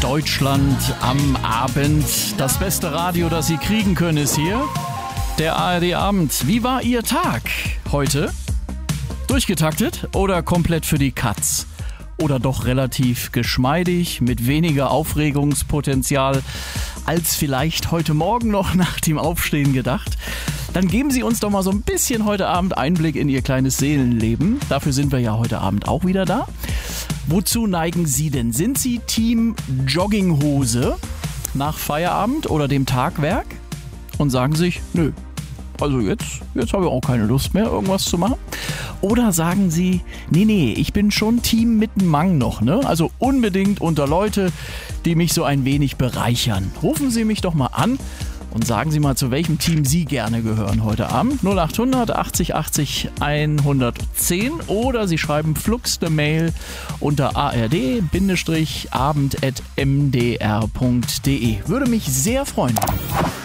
Deutschland am Abend. Das beste Radio, das Sie kriegen können, ist hier. Der ARD-Abend. Wie war Ihr Tag heute? Durchgetaktet oder komplett für die Katz? Oder doch relativ geschmeidig, mit weniger Aufregungspotenzial als vielleicht heute Morgen noch nach dem Aufstehen gedacht? Dann geben Sie uns doch mal so ein bisschen heute Abend Einblick in Ihr kleines Seelenleben. Dafür sind wir ja heute Abend auch wieder da. Wozu neigen Sie denn? Sind Sie Team Jogginghose nach Feierabend oder dem Tagwerk und sagen sich, nö, also jetzt habe ich auch keine Lust mehr, irgendwas zu machen? Oder sagen Sie, nee, ich bin schon Team mit dem Mang noch, ne? Also unbedingt unter Leute, die mich so ein wenig bereichern. Rufen Sie mich doch mal an und sagen Sie mal, zu welchem Team Sie gerne gehören heute Abend. 0800 80 80 110 oder Sie schreiben flugs eine Mail unter ard-abend@mdr.de. Würde mich sehr freuen.